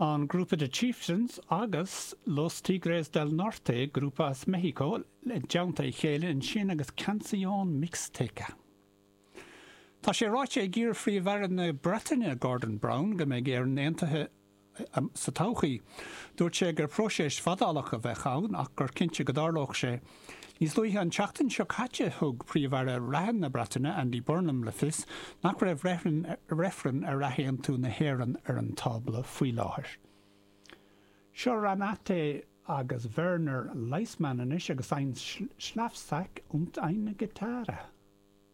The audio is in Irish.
An Grupo de Chieftains agus Los Tigres del Norte, Grupas Mexico, le deanta I chéile in sin agus Canción Mixteca. Tá sé ráite gír fríomhhearan na Bretagne Gordon Brown go méid ar an aontaithe sa todhchaí. Dúirt sé gur próisis fadálach a bheith ann ach gur cinnte go dárlóch sé. Níos luithe an teachtain seo caite thug príomhheara rahan na Bretagne Andy Burnham le fios nach raibh referen a rahéan tú na héireann ar an tabla faoi láthair. Seo Renate agus Werner Leisman is agus ein Schlafsack und eine Gitarre.